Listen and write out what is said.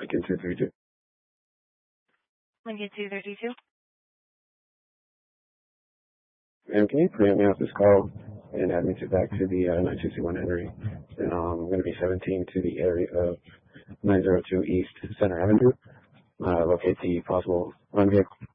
Lincoln 232. Lincoln 232. Ma'am, can you print me off this call and add me back to the 9221 Henry? And I'm going to be 17 to the area of 902 East Center Avenue. Locate the possible run vehicle.